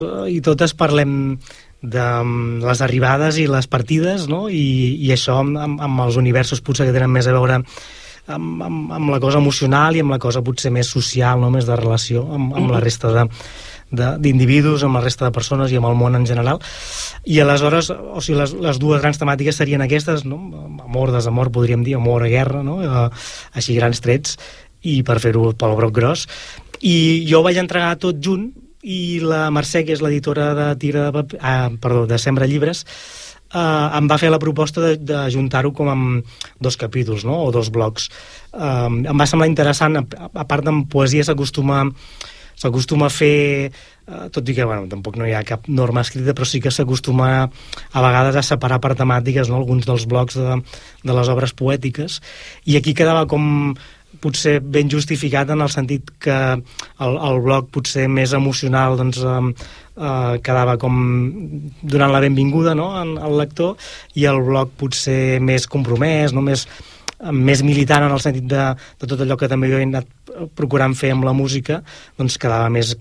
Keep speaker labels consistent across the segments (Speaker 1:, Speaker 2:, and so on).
Speaker 1: i totes parlem de les arribades i les partides, no? I això amb els universos potser que tenen més a veure amb la cosa emocional i amb la cosa potser més social, no? Més de relació amb la resta d'individus, amb la resta de persones i amb el món en general. I aleshores, o sigui, les dues grans temàtiques serien aquestes, no? Amor, desamor, podríem dir, amor a guerra, no? Així grans trets, i per fer-ho pel broc gros. I jo ho vaig entregar tot junt, i la Mercè, que és l'editora de Sembra Llibres, em va fer la proposta d'ajuntar-ho com amb 2 capítols, no? O 2 blocs. Em va semblar interessant, a part en poesia s'acostuma a fer, tot i que tampoc no hi ha cap norma escrita, però sí que s'acostuma a vegades a separar per temàtiques, no? Alguns dels blocs de les obres poètiques, i aquí quedava com potser ben justificat en el sentit que el bloc potser més emocional doncs, quedava com donant la benvinguda, no? Al lector, i el bloc potser més compromès, no? Més militant en el sentit de tot allò que també jo he anat procurant fer amb la música, doncs quedava més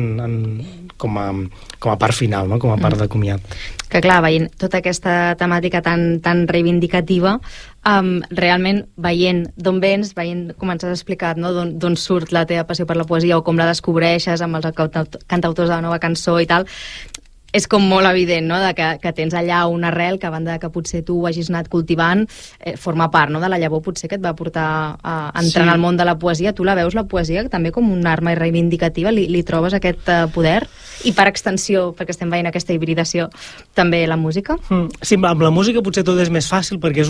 Speaker 1: com a part final, no? Com a part de comiat.
Speaker 2: Que clar, veient tota aquesta temàtica tan reivindicativa, realment veient d'on vens, com ens has explicat, no? D'on surt la teva passió per la poesia o com la descobreixes amb els cantautors de la nova cançó i tal, és com molt evident, no? Que tens allà una arrel que a banda que potser tu ho hagis anat cultivant, forma part, no? De la llavor potser que et va portar a entrar en el món de la poesia. Tu la veus, la poesia, també com una arma reivindicativa? Li trobes aquest poder? I per extensió, perquè estem veient aquesta hibridació, també la música?
Speaker 1: Sí, amb la música potser tot és més fàcil perquè és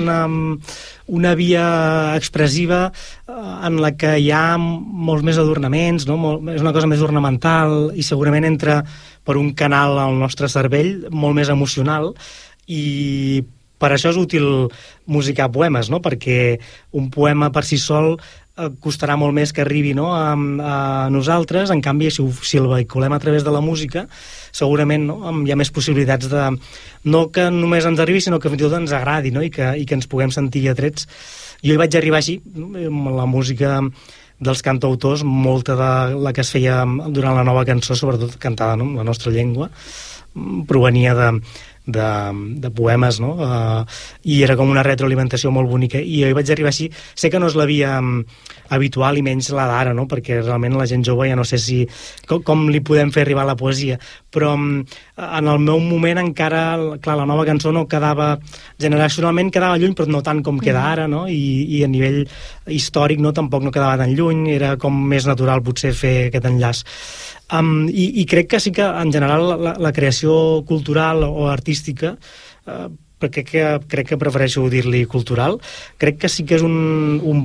Speaker 1: una via expressiva en la que hi ha molts més adornaments, no? És una cosa més ornamental i segurament entra per un canal al nostre cervell molt més emocional, i per això és útil musicar poemes, no? Perquè un poema per si sol costarà molt més que arribi, no? a nosaltres. En canvi, si el vehiculem a través de la música, segurament, no? Hi ha més possibilitats de no que només ens arribi, sinó que fins i tot ens agradi, no? I que ens puguem sentir atrets. Jo hi vaig arribar així, no? Amb la música dels cantautors, molta de la que es feia durant la nova cançó, sobretot cantada, no? En la nostra llengua, provenia de poemes, no? I era com una retroalimentació molt bonica, i jo hi vaig arribar així. Sé que no és la via habitual i menys la d'ara, no? Perquè realment la gent jove ja no sé com li podem fer arribar la poesia, però en el meu moment encara, clar, la nova cançó no quedava, generacionalment quedava lluny, però no tant com queda ara, no? I a nivell històric tampoc no quedava tan lluny, era com més natural potser fer aquest enllaç. I crec que sí que en general la creació cultural o artística, perquè crec que prefereixo dir-li cultural, crec que sí que és un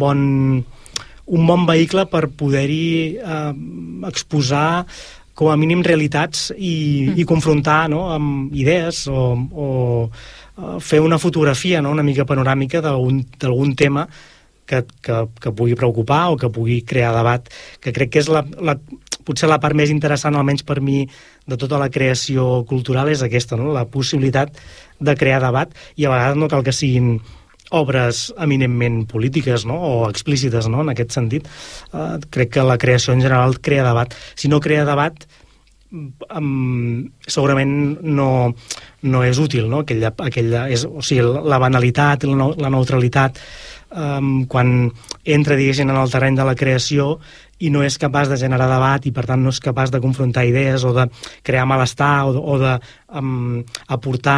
Speaker 1: bon vehicle per poder-hi exposar com a mínim realitats i confrontar, no? Amb idees o fer una fotografia, no? Una mica panoràmica d'algun tema que pugui preocupar o que pugui crear debat, que crec que és potser la part més interessant, almenys per mi, de tota la creació cultural és aquesta, no? La possibilitat de crear debat, i a vegades no cal que siguin obres eminentment polítiques, no? O explícites, no? En aquest sentit, crec que la creació en general crea debat. Si no crea debat, segurament no és útil, no? O sigui, la banalitat i la neutralitat, quan entra, diguéssim, en el terreny de la creació i no és capaç de generar debat i per tant no és capaç de confrontar idees o de crear malestar o d'aportar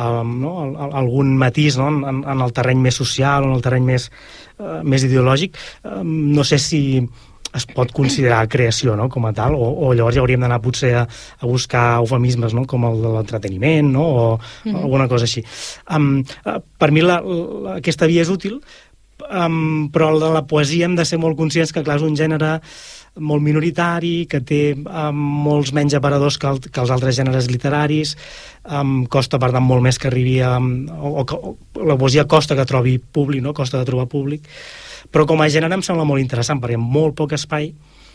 Speaker 1: algun matís, no? En el terreny més social o en el terreny més ideològic, no sé si es pot considerar creació, no? Com a tal, o llavors ja hauríem d'anar potser a buscar eufemismes, no? Com el de l'entreteniment, no? O alguna cosa així. Per mi aquesta via és útil, però el de la poesia hem de ser molt conscients que, clar, és un gènere molt minoritari, que té molts menys aparadors que els altres gèneres literaris, costa, per tant, molt més que arribi la poesia costa que trobi públic, no? Costa de trobar públic, però com a gènere em sembla molt interessant, perquè amb molt poc espai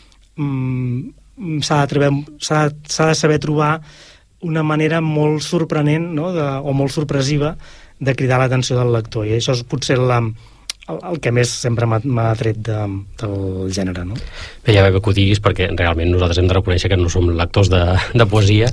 Speaker 1: s'ha de saber trobar una manera molt sorprenent, no? O molt sorpresiva de cridar l'atenció del lector, i això és potser el que més sempre m'ha tret del gènere, no?
Speaker 3: Bé, ja veig que ho diguis, perquè realment nosaltres hem de reconèixer que no som lectors de poesia,